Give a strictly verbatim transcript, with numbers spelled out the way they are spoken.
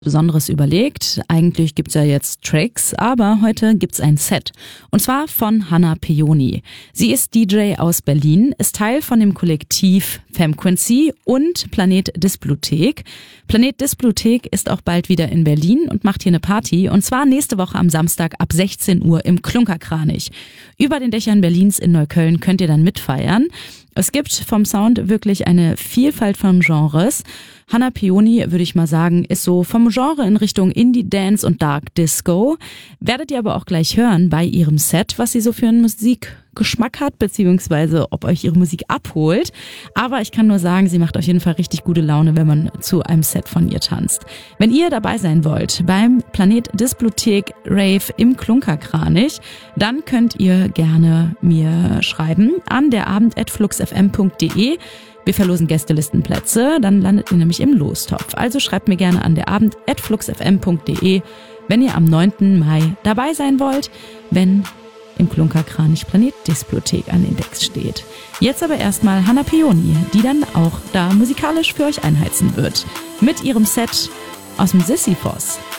Besonderes überlegt. Eigentlich gibt's ja jetzt Tracks, aber heute gibt's ein Set. Und zwar von Hannah Peony. Sie ist D J aus Berlin, ist Teil von dem Kollektiv Femquincy und Planet Displothek. Planet Displothek ist auch bald wieder in Berlin und macht hier eine Party. Und zwar nächste Woche am Samstag ab sechzehn Uhr im Klunkerkranich. Über den Dächern Berlins in Neukölln könnt ihr dann mitfeiern. Es gibt vom Sound wirklich eine Vielfalt von Genres. Hannah Peony, würde ich mal sagen, ist so vom Genre in Richtung Indie Dance und Dark Disco. Werdet ihr aber auch gleich hören bei ihrem Set, was sie so für einen Musikgeschmack hat, beziehungsweise ob euch ihre Musik abholt. Aber ich kann nur sagen, sie macht auf jeden Fall richtig gute Laune, wenn man zu einem Set von ihr tanzt. Wenn ihr dabei sein wollt beim Planet Displothek Rave im Klunkerkranich, dann könnt ihr gerne mir schreiben an derabend at fluxfm punkt de. Wir verlosen Gästelistenplätze, dann landet ihr nämlich im Lostopf. Also schreibt mir gerne an derabend at fluxfm punkt de, wenn ihr am neunten Mai dabei sein wollt, wenn im Klunkerkranich Planet Displothek an Index steht. Jetzt aber erstmal Hannah Peony, die dann auch da musikalisch für euch einheizen wird. Mit ihrem Set aus dem Sisyphos.